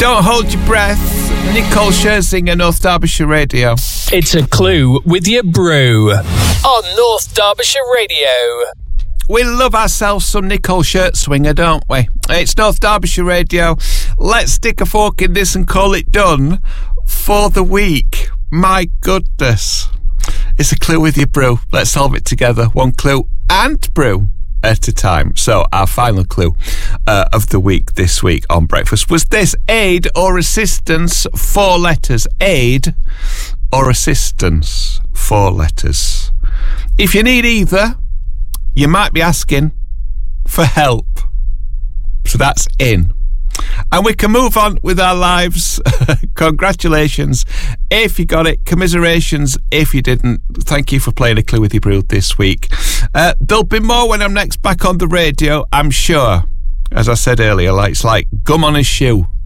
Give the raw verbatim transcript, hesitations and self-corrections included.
Don't hold your breath. Nicole Scherzinger, North Derbyshire Radio. It's a clue with your brew on North Derbyshire Radio. We love ourselves some Nicole Scherzinger, don't we? It's North Derbyshire Radio. Let's stick a fork in this and call it done for the week. My goodness. It's a clue with your brew. Let's solve it together. One clue and brew at a time. So our final clue uh, of the week this week on Breakfast was this: aid or assistance, four letters. Aid or assistance, four letters. If you need either, you might be asking for help. So that's in. And we can move on with our lives. Congratulations if you got it. Commiserations if you didn't. Thank you for playing a clue with your brew this week. Uh, there'll be more when I'm next back on the radio, I'm sure. As I said earlier, like, it's like gum on a shoe.